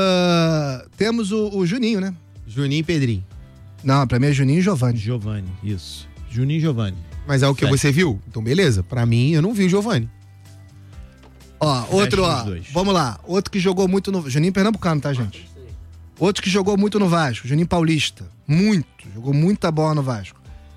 [SPEAKER 4] Temos o Juninho, né?
[SPEAKER 5] Juninho e Pedrinho.
[SPEAKER 4] Não, pra mim é Juninho e Giovani.
[SPEAKER 6] Giovani, isso. Juninho e Giovani.
[SPEAKER 5] Mas é o que você viu? Então, beleza. Pra mim, eu não vi o Giovani.
[SPEAKER 4] Outro, vamos lá. Outro que jogou muito no... Juninho Pernambucano, tá, gente? Outro que jogou muito no Vasco, Juninho Paulista. Jogou muita bola no Vasco.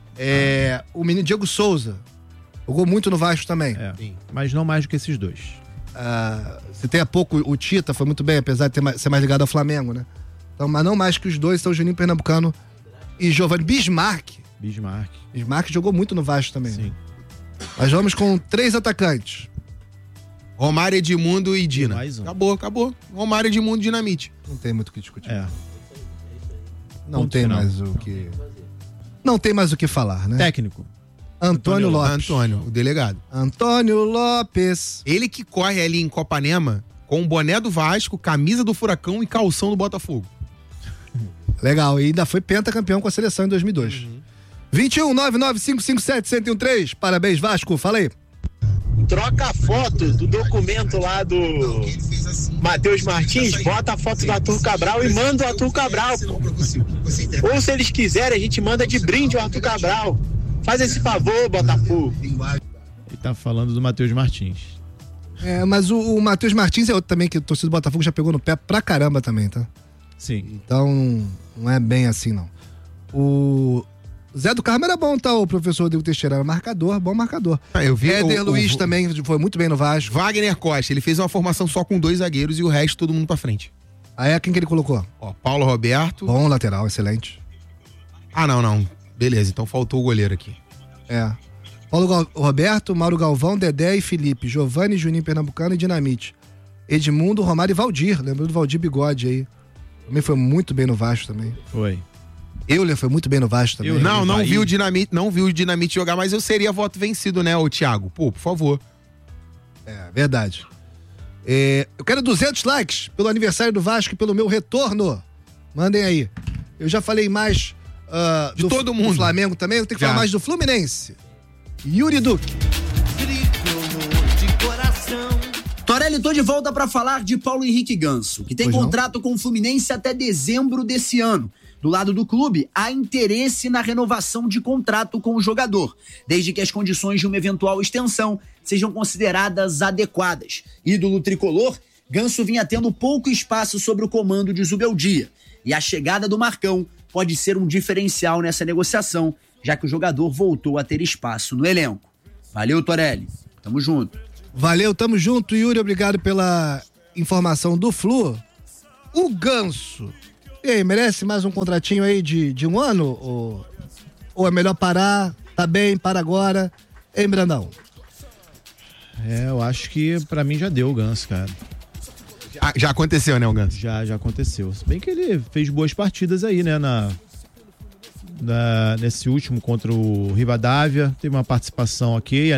[SPEAKER 4] O menino Diego Souza. Jogou muito no Vasco também.
[SPEAKER 6] Mas não mais do que esses dois.
[SPEAKER 4] Citei há pouco o Tita, foi muito bem, apesar de ser mais ligado ao Flamengo, né? Então, mas não mais que os dois, são Juninho Pernambucano e Giovani. Bismarck jogou muito no Vasco também.
[SPEAKER 6] Sim.
[SPEAKER 4] Mas vamos com 3 atacantes.
[SPEAKER 5] Romário, Edmundo e Dina.
[SPEAKER 6] Mais um.
[SPEAKER 5] Acabou. Romário, Edmundo e Dinamite.
[SPEAKER 4] Não tem muito o que discutir. Não
[SPEAKER 6] Ponto
[SPEAKER 4] tem
[SPEAKER 6] final.
[SPEAKER 4] mais o que... Não tem mais o que falar, né?
[SPEAKER 6] Técnico.
[SPEAKER 4] Antônio Lopes.
[SPEAKER 5] Antônio, o delegado.
[SPEAKER 4] Antônio Lopes.
[SPEAKER 5] Ele que corre ali em Copanema com o boné do Vasco, camisa do Furacão e calção do Botafogo.
[SPEAKER 4] Legal, e ainda foi pentacampeão com a seleção em 2002. 21-99557-1013. Parabéns, Vasco. Fala aí.
[SPEAKER 10] Troca a foto do documento lá do Matheus Martins, bota a foto do Arthur Cabral e manda o Arthur Cabral. Ou se eles quiserem, a gente manda de brinde o Arthur Cabral. Faz esse favor, Botafogo.
[SPEAKER 6] Ele tá falando do Matheus Martins.
[SPEAKER 4] Mas o Matheus Martins é outro também que o torcedor do Botafogo já pegou no pé pra caramba também, tá?
[SPEAKER 6] Sim.
[SPEAKER 4] Então, não é bem assim, não. O Zé do Carmo era bom, tá? O professor Diego Teixeira era marcador, bom marcador.
[SPEAKER 5] Eu vi
[SPEAKER 4] Éder Luiz também foi muito bem no Vasco.
[SPEAKER 5] Wagner Costa, ele fez uma formação só com 2 zagueiros e o resto todo mundo pra frente.
[SPEAKER 4] Quem que ele colocou?
[SPEAKER 5] Paulo Roberto.
[SPEAKER 4] Bom lateral, excelente.
[SPEAKER 5] Não. Beleza, então faltou o goleiro aqui.
[SPEAKER 4] Paulo Roberto, Mauro Galvão, Dedé e Felipe, Giovani, Juninho Pernambucano e Dinamite. Edmundo, Romário e Valdir. Lembrou do Valdir Bigode aí. Também foi muito bem no Vasco também.
[SPEAKER 6] Foi.
[SPEAKER 4] Euler foi muito bem no Vasco também.
[SPEAKER 5] Não vi o Dinamite jogar, mas eu seria voto vencido, né, ô Thiago? Pô, por favor.
[SPEAKER 4] Verdade. Eu quero 200 likes pelo aniversário do Vasco e pelo meu retorno. Mandem aí. Eu já falei mais
[SPEAKER 5] de todo mundo.
[SPEAKER 4] Do Flamengo também, eu tenho que falar mais do Fluminense. Yuri Duque.
[SPEAKER 11] Torelli, tô de volta para falar de Paulo Henrique Ganso, que tem contrato com o Fluminense até dezembro desse ano. Do lado do clube, há interesse na renovação de contrato com o jogador, desde que as condições de uma eventual extensão sejam consideradas adequadas. Ídolo tricolor, Ganso vinha tendo pouco espaço sobre o comando de Zubeldia, e a chegada do Marcão pode ser um diferencial nessa negociação, já que o jogador voltou a ter espaço no elenco. Valeu, Torelli. Tamo junto.
[SPEAKER 4] Valeu, tamo junto, Yuri. Obrigado pela informação do Flu. O Ganso. E aí, merece mais um contratinho aí de um ano? Ou é melhor parar? Tá bem, para agora. Hein, Brandão?
[SPEAKER 6] Eu acho que pra mim já deu o Ganso, cara.
[SPEAKER 5] Já aconteceu, né, o Ganso?
[SPEAKER 6] Já aconteceu. Se bem que ele fez boas partidas aí, né, nesse último contra o Rivadavia. Teve uma participação ok,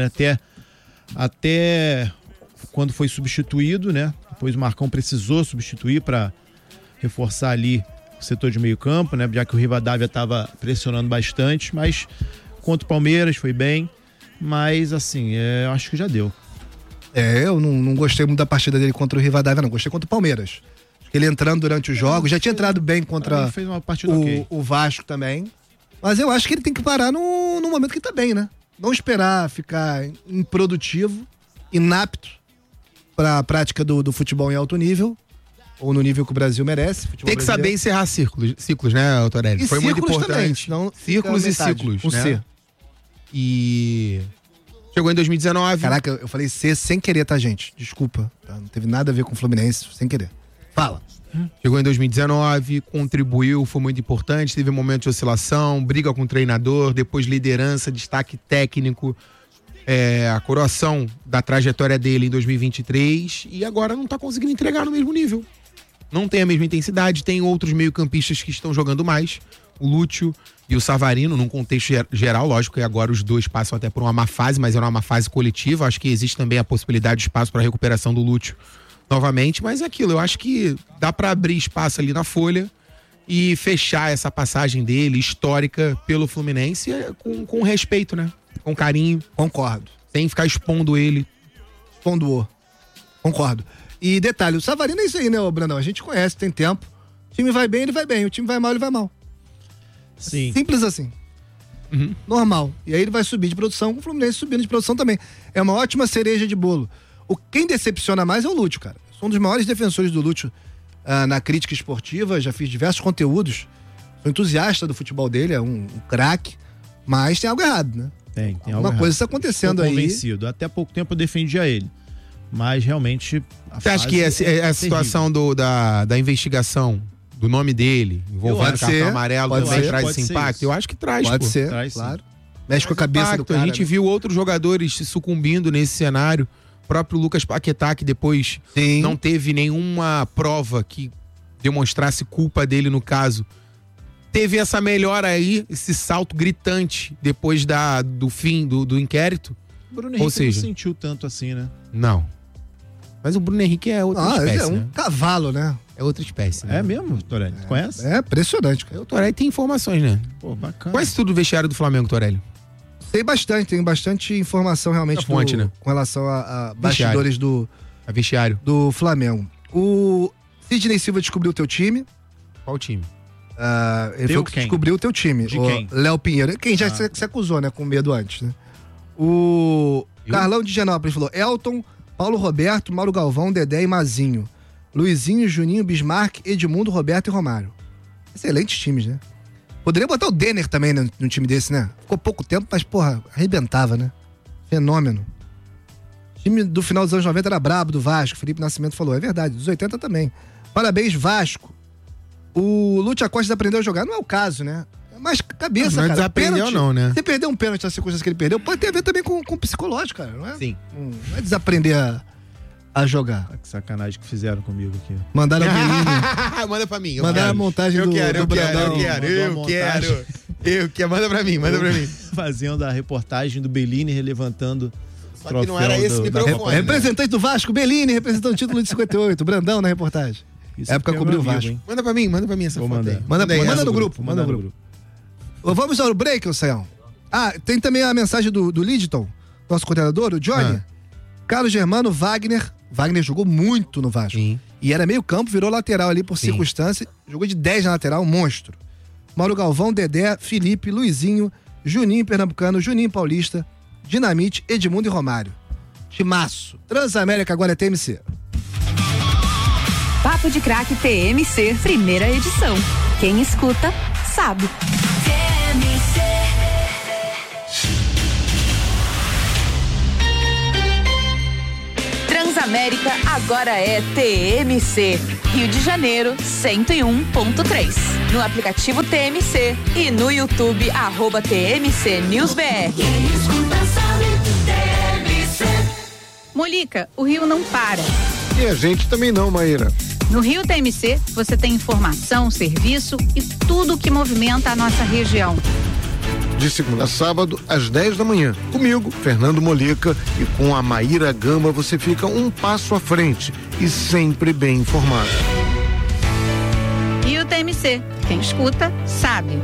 [SPEAKER 6] até quando foi substituído, né? Depois o Marcão precisou substituir para reforçar ali o setor de meio campo, né? Já que o Rivadavia estava pressionando bastante, mas contra o Palmeiras foi bem, mas assim, eu acho que já deu.
[SPEAKER 4] Eu não gostei muito da partida dele contra o Rivadavia, não. Gostei contra o Palmeiras. Ele entrando durante os jogos, já tinha entrado bem contra
[SPEAKER 6] fez uma partida
[SPEAKER 4] o Vasco também. Mas eu acho que ele tem que parar no momento que tá bem, né? Não esperar ficar improdutivo, inapto para a prática do futebol em alto nível, ou no nível que o Brasil merece.
[SPEAKER 5] Tem que saber encerrar ciclos, né, Torelli? Foi muito importante.
[SPEAKER 4] Também,
[SPEAKER 5] círculos e ciclos, né? C. E chegou em 2019.
[SPEAKER 4] Caraca, eu falei C sem querer, tá, gente? Desculpa, tá? Não teve nada a ver com o Fluminense, sem querer. Fala.
[SPEAKER 5] Chegou em 2019, contribuiu, foi muito importante, teve um momento de oscilação, briga com o treinador, depois liderança, destaque técnico, a coroação da trajetória dele em 2023 e agora não tá conseguindo entregar no mesmo nível. Não tem a mesma intensidade, tem outros meio-campistas que estão jogando mais, o Lúcio e o Savarino, num contexto geral, lógico que agora os dois passam até por uma má fase, mas era uma má fase coletiva. Acho que existe também a possibilidade de espaço para recuperação do Lúcio novamente, mas é aquilo, eu acho que dá para abrir espaço ali na folha e fechar essa passagem dele, histórica, pelo Fluminense, com respeito, né? Com carinho.
[SPEAKER 4] Concordo.
[SPEAKER 5] Sem ficar expondo ele.
[SPEAKER 4] Expondo-o. Concordo. E detalhe, o Savarino é isso aí, né, Brandão? A gente conhece, tem tempo. O time vai bem, ele vai bem. O time vai mal, ele vai mal.
[SPEAKER 6] Sim.
[SPEAKER 4] Simples assim. Normal. E aí ele vai subir de produção, com o Fluminense subindo de produção também. É uma ótima cereja de bolo. Quem decepciona mais é o Lúcio, cara. Sou um dos maiores defensores do Lúcio na crítica esportiva, já fiz diversos conteúdos. Sou entusiasta do futebol dele, é um craque. Mas tem algo errado, né?
[SPEAKER 6] Tem algo
[SPEAKER 4] Uma
[SPEAKER 6] errado.
[SPEAKER 4] coisa está acontecendo aí.
[SPEAKER 6] Convencido. Até pouco tempo eu defendia ele. Mas realmente.
[SPEAKER 5] Você acha que a situação da investigação do nome dele, envolvendo o cartão amarelo, também traz esse impacto? Eu acho que traz,
[SPEAKER 4] Pode ser,
[SPEAKER 6] traz,
[SPEAKER 4] claro. Mexe com a cabeça do cara.
[SPEAKER 5] A gente viu outros jogadores se sucumbindo nesse cenário. O próprio Lucas Paquetá, que depois não teve nenhuma prova que demonstrasse culpa dele no caso. Teve essa melhora aí, esse salto gritante depois do fim do inquérito.
[SPEAKER 6] O Bruno Henrique não sentiu tanto assim, né?
[SPEAKER 5] Não. Mas o Bruno Henrique é outra espécie,
[SPEAKER 4] é um cavalo, né?
[SPEAKER 5] É outra espécie, né?
[SPEAKER 6] É mesmo, Torelli? Conhece?
[SPEAKER 4] É impressionante, cara.
[SPEAKER 5] O Torelli tem informações, né?
[SPEAKER 6] Pô, bacana.
[SPEAKER 5] Conhece tudo do vestiário do Flamengo, Torelli?
[SPEAKER 4] Tem bastante informação realmente
[SPEAKER 5] fonte, né?
[SPEAKER 4] Com relação a bastidores
[SPEAKER 5] a vestiário
[SPEAKER 4] do Flamengo. O Sidney Silva descobriu o teu time.
[SPEAKER 5] Qual time?
[SPEAKER 4] Ele foi o que descobriu o teu time.
[SPEAKER 6] De quem?
[SPEAKER 4] Léo Pinheiro. Quem já se acusou, né? Com medo antes, né? O Carlão de Genópolis falou: Elton, Paulo Roberto, Mauro Galvão, Dedé e Mazinho. Luizinho, Juninho, Bismarck, Edmundo, Roberto e Romário. Excelentes times, né? Poderia botar o Denner também no time desse, né? Ficou pouco tempo, mas, porra, arrebentava, né? Fenômeno. O time do final dos anos 90 era brabo, do Vasco. Felipe Nascimento falou. É verdade, dos 80 também. Parabéns, Vasco. O Lúcio Acosta aprendeu a jogar. Não é o caso, né? É mais cabeça, cara.
[SPEAKER 5] Não desaprendeu não, né?
[SPEAKER 4] Você perdeu um pênalti nas circunstâncias que ele perdeu, pode ter a ver também com o psicológico, cara, não é?
[SPEAKER 5] Sim.
[SPEAKER 4] Não é desaprender a jogar.
[SPEAKER 6] Que sacanagem que fizeram comigo aqui.
[SPEAKER 4] Mandaram a Belini.
[SPEAKER 5] Manda pra mim.
[SPEAKER 4] Mandaram a montagem do Brandão.
[SPEAKER 5] Eu quero. Manda pra mim.
[SPEAKER 6] Fazendo a reportagem do Bellini, relevantando
[SPEAKER 5] Só que não era esse microfone.
[SPEAKER 4] Representante do Vasco, Bellini, representando o título de 58. Brandão na reportagem.
[SPEAKER 6] Isso
[SPEAKER 4] época cobriu o
[SPEAKER 6] amigo,
[SPEAKER 4] Vasco.
[SPEAKER 6] hein?
[SPEAKER 5] Manda pra mim essa foto aí.
[SPEAKER 4] Manda no grupo. Vamos ao break, Sayão. Tem também a mensagem do Lidton, nosso coordenador, o Johnny. Carlos Germano, Wagner jogou muito no Vasco.
[SPEAKER 5] Sim.
[SPEAKER 4] E era meio campo, virou lateral ali por circunstância. Jogou de 10 na lateral, um monstro. Mauro Galvão, Dedé, Felipe, Luizinho, Juninho Pernambucano, Juninho Paulista, Dinamite, Edmundo e Romário. Timaço. Transamérica agora é TMC.
[SPEAKER 3] Papo de Craque TMC, primeira edição. Quem escuta, sabe. Transamérica agora é TMC. Rio de Janeiro, 101.3. No aplicativo TMC e no YouTube, @TMC NewsBR.
[SPEAKER 12] Molica, o Rio não para.
[SPEAKER 13] E a gente também não, Maíra.
[SPEAKER 12] No Rio TMC, você tem informação, serviço e tudo que movimenta a nossa região.
[SPEAKER 13] De segunda a sábado, às 10 da manhã. Comigo, Fernando Molica, e com a Maíra Gamba, você fica um passo à frente e sempre bem informado.
[SPEAKER 12] E o TMC, quem escuta, sabe.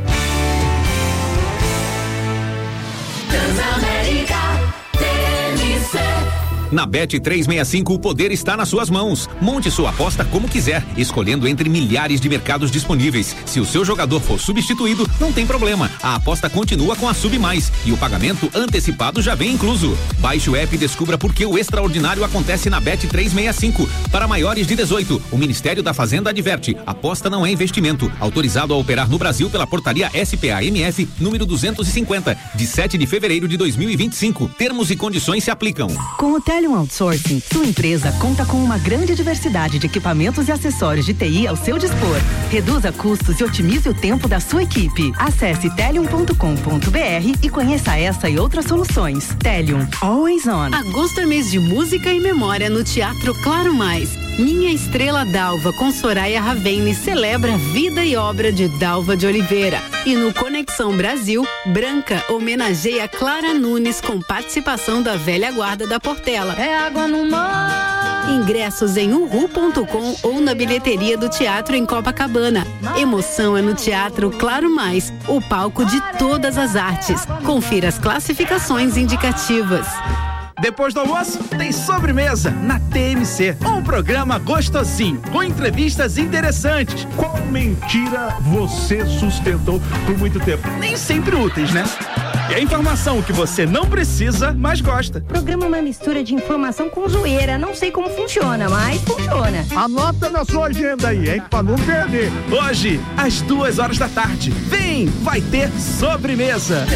[SPEAKER 2] Transamérica TMC.
[SPEAKER 14] Na Bet365 o poder está nas suas mãos. Monte sua aposta como quiser, escolhendo entre milhares de mercados disponíveis. Se o seu jogador for substituído, não tem problema. A aposta continua com a Sub Mais e o pagamento antecipado já vem incluso. Baixe o app e descubra por que o extraordinário acontece na Bet365. Para maiores de 18, o Ministério da Fazenda adverte: aposta não é investimento. Autorizado a operar no Brasil pela portaria SPA-MF número 250, de 7 de fevereiro de 2025. Termos e condições se aplicam.
[SPEAKER 15] Com o Telium Outsourcing, sua empresa conta com uma grande diversidade de equipamentos e acessórios de TI ao seu dispor. Reduza custos e otimize o tempo da sua equipe. Acesse telium.com.br e conheça essa e outras soluções. Telium, always on.
[SPEAKER 16] Agosto é mês de música e memória no Teatro Claro Mais. Minha Estrela Dalva com Soraya Ravene celebra a vida e obra de Dalva de Oliveira. E no Conexão Brasil, Branca homenageia Clara Nunes com participação da velha guarda da Portela.
[SPEAKER 2] É água no mar.
[SPEAKER 16] Ingressos em uhu.com ou na bilheteria do teatro em Copacabana. Emoção é no Teatro Claro Mais, o palco de todas as artes. Confira as classificações indicativas.
[SPEAKER 17] Depois do almoço, tem sobremesa na TMC. Um programa gostosinho, com entrevistas interessantes.
[SPEAKER 18] Qual mentira você sustentou por muito tempo?
[SPEAKER 17] Nem sempre úteis, né? E a informação que você não precisa, mas gosta.
[SPEAKER 19] O programa é uma mistura de informação com zoeira. Não sei como funciona, mas funciona.
[SPEAKER 18] Anota na sua agenda aí, hein? Pra não perder.
[SPEAKER 17] Hoje, às 2h da tarde. Vem, vai ter sobremesa.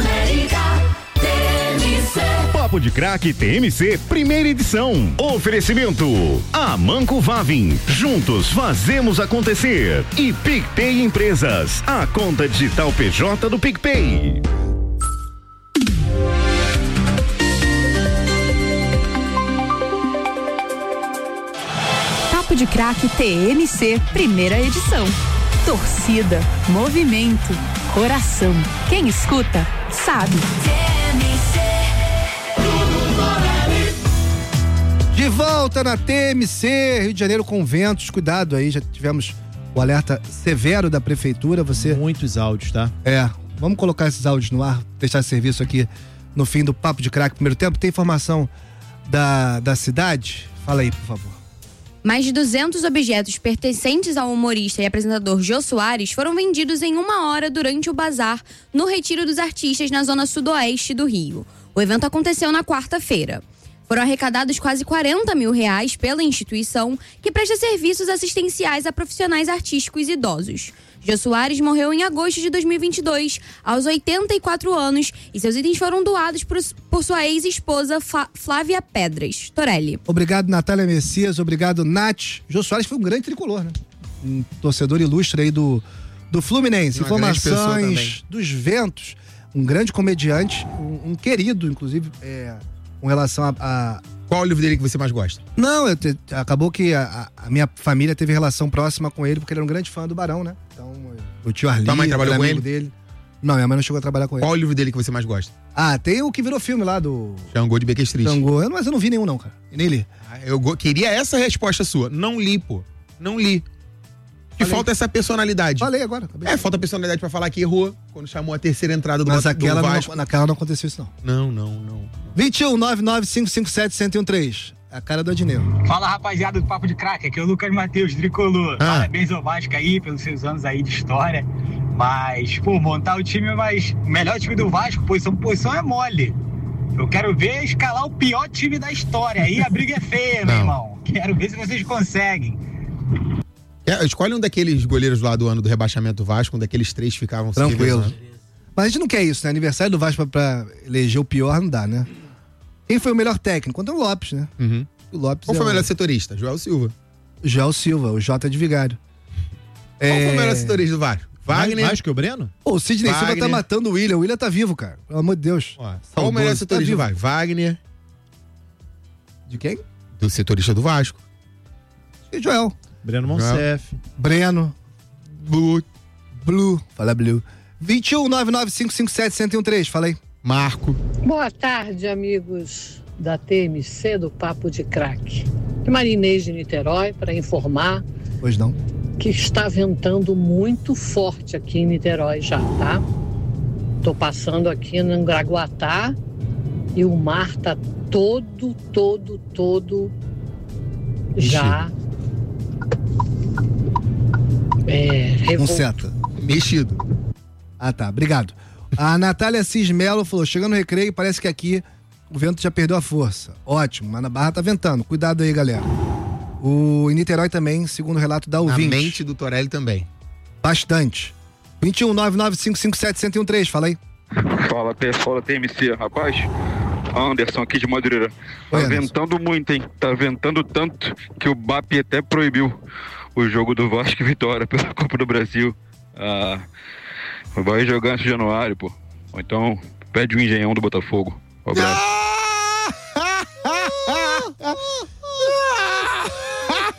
[SPEAKER 20] Papo de Craque TMC, primeira edição. Oferecimento: Amanco Vavin. Juntos fazemos acontecer. E PicPay Empresas, a conta digital PJ do PicPay.
[SPEAKER 3] Papo de Craque TMC, primeira edição. Torcida, movimento, coração. Quem escuta, sabe.
[SPEAKER 4] De volta na TMC, Rio de Janeiro com ventos, cuidado aí, já tivemos o alerta severo da prefeitura,
[SPEAKER 6] Muitos áudios, tá?
[SPEAKER 4] Vamos colocar esses áudios no ar, deixar serviço aqui no fim do Papo de Craque primeiro tempo. Tem informação da cidade? Fala aí, por favor.
[SPEAKER 21] Mais de 200 objetos pertencentes ao humorista e apresentador Jô Soares foram vendidos em 1 hora durante o bazar no Retiro dos Artistas, na zona sudoeste do Rio. O evento aconteceu na quarta-feira. Foram arrecadados quase R$40 mil pela instituição, que presta serviços assistenciais a profissionais artísticos idosos. Jô Soares morreu em agosto de 2022, aos 84 anos, e seus itens foram doados por sua ex-esposa Flávia Pedras. Torelli.
[SPEAKER 4] Obrigado, Natália Messias. Obrigado, Nath. Jô Soares foi um grande tricolor, né? Um torcedor ilustre aí do Fluminense. Informações dos ventos. Um grande comediante, um querido, inclusive, com relação a...
[SPEAKER 5] Qual o livro dele que você mais gosta?
[SPEAKER 4] Não, acabou que a minha família teve relação próxima com ele, porque ele era um grande fã do Barão, né? Então, o tio Arlindo,
[SPEAKER 5] tua mãe trabalhou com ele?
[SPEAKER 4] Dele. Não, minha mãe não chegou a trabalhar com ele.
[SPEAKER 5] Qual o livro dele que você mais gosta?
[SPEAKER 4] Tem o que virou filme lá do...
[SPEAKER 5] Xangô de Baker Street.
[SPEAKER 4] Xangô, mas eu não vi nenhum não, cara. E nem li.
[SPEAKER 5] Eu queria essa resposta sua. Não li, pô. Não li. Que falta essa personalidade.
[SPEAKER 4] Falei agora.
[SPEAKER 5] Falta personalidade pra falar que errou quando chamou a terceira entrada do
[SPEAKER 4] Mas
[SPEAKER 5] do Vasco.
[SPEAKER 4] naquela não aconteceu isso, não.
[SPEAKER 5] Não.
[SPEAKER 4] 21-99557-1013. A cara do Adineu.
[SPEAKER 22] Fala, rapaziada do Papo de Craque, aqui é o Lucas Matheus, tricolor. Parabéns ao Vasco aí, pelos seus anos aí de história. Mas, montar o time, o melhor time do Vasco, posição por posição, é mole. Eu quero ver escalar o pior time da história. Aí a briga é feia, meu irmão. Quero ver se vocês conseguem.
[SPEAKER 5] Escolhe um daqueles goleiros lá do ano do rebaixamento do Vasco, um daqueles 3 ficavam
[SPEAKER 4] tranquilo. Mas a gente não quer isso, né? Aniversário do Vasco pra eleger o pior não dá, né? Quem foi o melhor técnico? Antônio Lopes, né?
[SPEAKER 5] Uhum.
[SPEAKER 4] O Lopes
[SPEAKER 5] Qual foi o melhor setorista? Joel Silva,
[SPEAKER 4] o Jota de Vigário.
[SPEAKER 5] Qual foi o melhor setorista do Vasco? Wagner?
[SPEAKER 6] Mais que o Breno?
[SPEAKER 4] O Sidney Silva tá matando o William. O William tá vivo, cara. Pelo amor de Deus.
[SPEAKER 5] Qual o melhor setorista do Vasco? Wagner.
[SPEAKER 4] De quem?
[SPEAKER 5] Do setorista do Vasco.
[SPEAKER 4] E Joel.
[SPEAKER 6] Breno Monsef.
[SPEAKER 4] Breno. Blue. Fala Blue. 21-99557-1013. Fala aí.
[SPEAKER 5] Marco.
[SPEAKER 23] Boa tarde, amigos da TMC do Papo de Craque. Marinês de Niterói para informar.
[SPEAKER 4] Pois não.
[SPEAKER 23] Que está ventando muito forte aqui em Niterói já, tá? Tô passando aqui no Graguatá e o mar tá todo já
[SPEAKER 4] Seta.
[SPEAKER 5] Mexido.
[SPEAKER 4] Tá, obrigado. A Natália Cismelo falou, chegando no Recreio, parece que aqui o vento já perdeu a força. Ótimo, mas na Barra tá ventando. Cuidado aí, galera. Em Niterói também, segundo o relato da ouvinte.
[SPEAKER 5] Na mente do Torelli também.
[SPEAKER 4] Bastante. 21-99557-1013, fala aí.
[SPEAKER 24] Fala, pessoal da TMC. Rapaz, Anderson aqui de Madureira. Tá ventando muito, hein? Tá ventando tanto que o BAP até proibiu o jogo do Vasco e Vitória pela Copa do Brasil. Vai jogar antes de Januário, pô. Ou então, pede o Engenhão do Botafogo. Um abraço.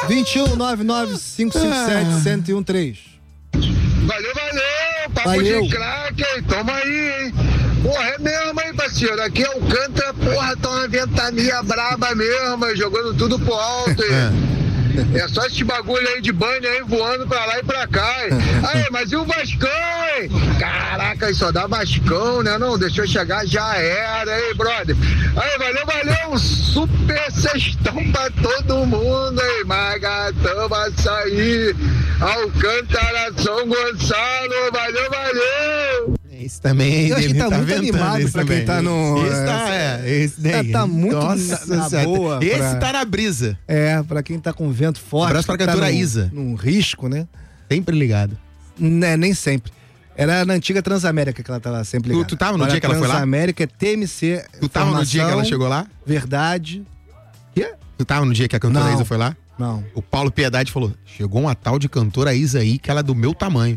[SPEAKER 4] 2199-557-1013.
[SPEAKER 1] Valeu, papo de craque, hein? Toma aí, hein? Porra, é mesmo, hein, parceiro? Aqui é o Alcântara, porra, tá uma ventania braba mesmo, jogando tudo pro alto, hein? É só esse bagulho aí de banho aí voando pra lá e pra cá, hein? Aí, mas e o Vascão, hein? Caraca, só dá Vascão, né? Não, deixou chegar, já era, hein, brother? Aí, valeu, super sextão pra todo mundo, hein? Magatão, Açaí, Alcântara, São Gonçalo, valeu!
[SPEAKER 5] Esse também
[SPEAKER 4] eu acho que tá muito animado pra
[SPEAKER 5] também.
[SPEAKER 4] Quem tá no...
[SPEAKER 5] Esse esse daí.
[SPEAKER 4] Tá muito
[SPEAKER 5] Nossa,
[SPEAKER 4] na boa.
[SPEAKER 5] Esse tá na brisa.
[SPEAKER 4] Pra quem tá com vento forte.
[SPEAKER 5] Abraço pra cantora Isa.
[SPEAKER 4] Num risco, né?
[SPEAKER 5] Sempre ligado.
[SPEAKER 4] Nem sempre. Era na antiga Transamérica que ela tava sempre ligada.
[SPEAKER 5] Tu tava no dia que ela foi lá?
[SPEAKER 4] Transamérica é TMC.
[SPEAKER 5] Tu tava no dia que ela chegou lá?
[SPEAKER 4] Verdade. Quê?
[SPEAKER 5] Tu tava no dia que a cantora Isa foi lá?
[SPEAKER 4] Não.
[SPEAKER 5] O Paulo Piedade falou, chegou uma tal de cantora Isa aí que ela é do meu tamanho.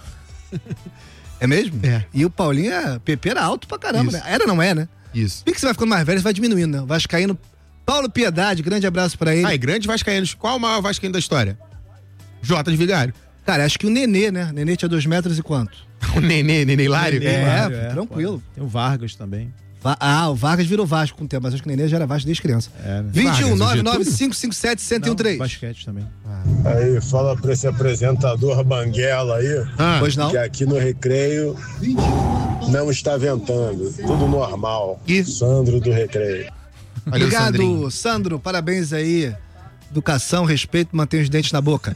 [SPEAKER 4] É mesmo?
[SPEAKER 5] É.
[SPEAKER 4] E o Paulinho, PP era alto pra caramba, né? Era, não é, né?
[SPEAKER 5] Isso.
[SPEAKER 4] E que você vai ficando mais velho, você vai diminuindo, né? Vascaíno, Paulo Piedade, grande abraço pra ele.
[SPEAKER 5] Grande Vascaíno. Qual o maior Vascaíno da história? Jota de Vigário.
[SPEAKER 4] Cara, acho que o Nenê, né? Nenê tinha 2 metros e quanto?
[SPEAKER 5] O Nenê Hilário?
[SPEAKER 4] Tranquilo.
[SPEAKER 6] Tem o Vargas também.
[SPEAKER 4] O Vargas virou Vasco com o tempo, mas acho que o Nenê já era Vasco desde criança. 21-99557-1013.
[SPEAKER 6] Basquete também.
[SPEAKER 1] Aí, fala pra esse apresentador banguela aí.
[SPEAKER 4] Pois não.
[SPEAKER 1] Que aqui no Recreio não está ventando. Tudo normal. Sandro do Recreio.
[SPEAKER 4] Obrigado, Sandro. Parabéns aí. Educação, respeito, mantenha os dentes na boca.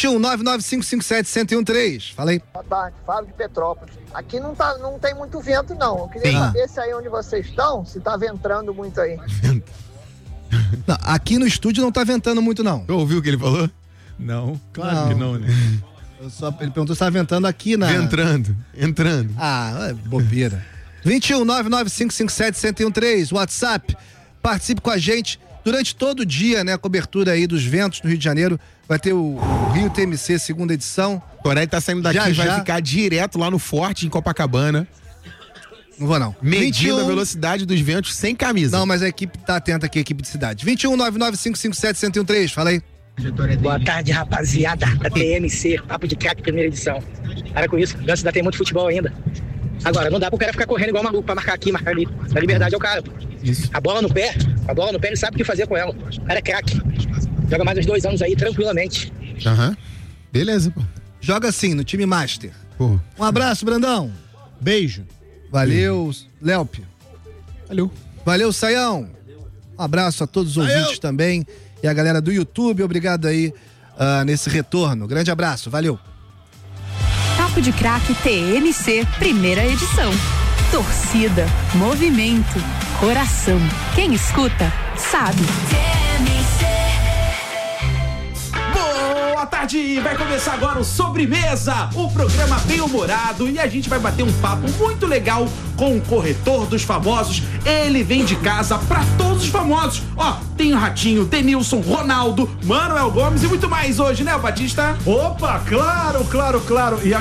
[SPEAKER 4] 21-99557-1013. Fala aí.
[SPEAKER 7] Boa tarde, Fábio de Petrópolis. Aqui não tem muito vento, não. Eu queria saber se aí onde vocês estão, se tá ventando muito aí.
[SPEAKER 4] Não, aqui no estúdio não tá ventando muito, não.
[SPEAKER 5] Tu ouviu o que ele falou?
[SPEAKER 6] Não, claro que não, né?
[SPEAKER 4] Ele perguntou se tá ventando aqui na...
[SPEAKER 5] Entrando.
[SPEAKER 4] Bobeira. 21-99557-1013, WhatsApp. Participe com a gente. Durante todo o dia, né, a cobertura aí dos ventos no Rio de Janeiro, vai ter o Rio TMC segunda edição.
[SPEAKER 5] Torelli tá saindo daqui, vai ficar direto lá no Forte, em Copacabana.
[SPEAKER 4] Não vou não.
[SPEAKER 5] Medindo a velocidade dos ventos sem camisa.
[SPEAKER 4] Não, mas a equipe tá atenta aqui, a equipe de cidade. 21-99557-1013, fala aí.
[SPEAKER 8] Boa tarde, rapaziada da TMC, Papo de Craque, primeira edição. Para com isso, o Ganso ainda tem muito futebol ainda. Agora, não dá pro cara ficar correndo igual maluco pra marcar aqui, marcar ali. A liberdade é o cara, pô.
[SPEAKER 5] Isso.
[SPEAKER 8] A bola no pé, ele sabe o que fazer com ela. O cara é craque. Joga mais uns 2 anos aí, tranquilamente.
[SPEAKER 5] Beleza, pô.
[SPEAKER 4] Joga assim, no time Master.
[SPEAKER 5] Pô.
[SPEAKER 4] Um abraço, Brandão.
[SPEAKER 6] Beijo.
[SPEAKER 4] Valeu, Léope. Valeu, Saião. Um abraço a todos os ouvintes também. E a galera do YouTube, obrigado aí nesse retorno. Grande abraço, valeu.
[SPEAKER 12] Papo de Craque TMC, primeira edição. Torcida, movimento, coração. Quem escuta, sabe.
[SPEAKER 17] Boa tarde! Vai começar agora o Sobremesa, o programa bem-humorado, e a gente vai bater um papo muito legal com o corretor dos famosos. Ele vende casa pra todos os famosos. Tem o Ratinho, Denilson, Ronaldo, Manuel Gomes e muito mais hoje, né, Batista?
[SPEAKER 18] Opa, claro. E